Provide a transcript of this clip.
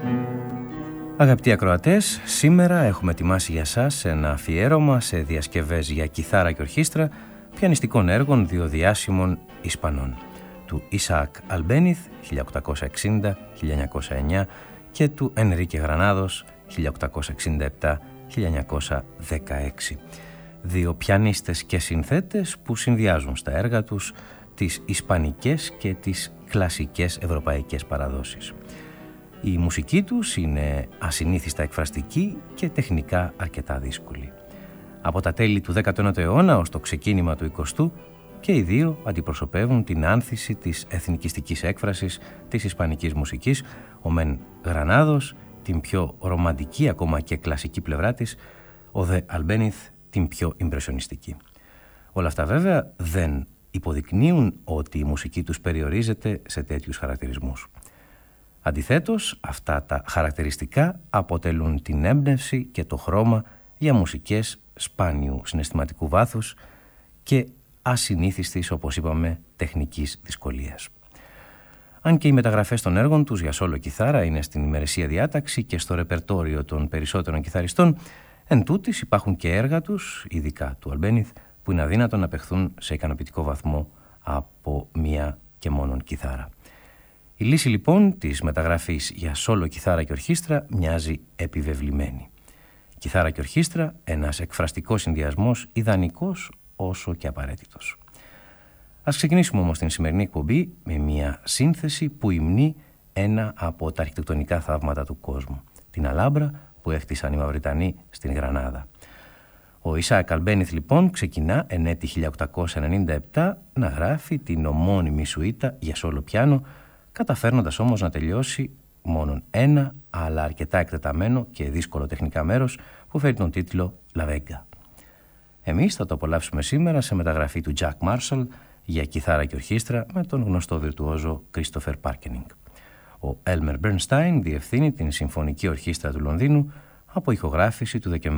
Αγαπητοί ακροατές, σήμερα έχουμε ετοιμάσει για σας ένα αφιέρωμα σε διασκευές για κιθάρα και ορχήστρα πιανιστικών έργων δύο διάσημων Ισπανών, του Ισαάκ Αλμπένιθ 1860-1909 και του Ενρίκε Γρανάδος 1867-1916. Δύο πιανίστες και συνθέτες που συνδυάζουν στα έργα τους τις ισπανικές και τις κλασικές ευρωπαϊκές παραδόσεις. Η μουσική τους είναι ασυνήθιστα εκφραστική και τεχνικά αρκετά δύσκολη. Από τα τέλη του 19ου αιώνα ως το ξεκίνημα του 20ου και οι δύο αντιπροσωπεύουν την άνθηση της εθνικιστικής έκφρασης της ισπανικής μουσικής, ο μεν Γρανάδος την πιο ρομαντική ακόμα και κλασική πλευρά της, ο δε Αλμπένιθ την πιο ιμπρεσιονιστική. Όλα αυτά βέβαια δεν υποδεικνύουν ότι η μουσική τους περιορίζεται σε τέτοιους χαρακτηρισμούς. Αντιθέτως, αυτά τα χαρακτηριστικά αποτελούν την έμπνευση και το χρώμα για μουσικές σπάνιου συναισθηματικού βάθους και ασυνήθιστης, όπως είπαμε, τεχνικής δυσκολίας. Αν και οι μεταγραφές των έργων τους για σόλο κιθάρα είναι στην ημερησία διάταξη και στο ρεπερτόριο των περισσότερων κιθαριστών, εν τούτης υπάρχουν και έργα τους, ειδικά του Αλμπένιθ, που είναι αδύνατο να παιχθούν σε ικανοποιητικό βαθμό από μία και μόνον κιθάρα. Η λύση λοιπόν της μεταγραφής για σόλο κιθάρα και ορχήστρα μοιάζει επιβεβλημένη. Κιθάρα και ορχήστρα, ένας εκφραστικός συνδυασμός ιδανικός όσο και απαραίτητος. Ας ξεκινήσουμε όμως την σημερινή εκπομπή με μια σύνθεση που υμνεί ένα από τα αρχιτεκτονικά θαύματα του κόσμου, την Αλάμπρα που έχτισαν οι Μαυριτανοί στην Γρανάδα. Ο Ισαάκ Αλμπένιθ λοιπόν ξεκινά εν έτη 1897 να γράφει την ομώνυμη σουίτα για σόλο πιάνο, καταφέρνοντας όμως να τελειώσει μόνον ένα αλλά αρκετά εκτεταμένο και δύσκολο τεχνικά μέρος που φέρει τον τίτλο «La Vega». Εμείς θα το απολαύσουμε σήμερα σε μεταγραφή του Jack Marshall για κιθάρα και ορχήστρα με τον γνωστό βιρτουόζο Christopher Parkening. Ο Elmer Bernstein διευθύνει την Συμφωνική Ορχήστρα του Λονδίνου από ηχογράφηση του Δεκεμβρίου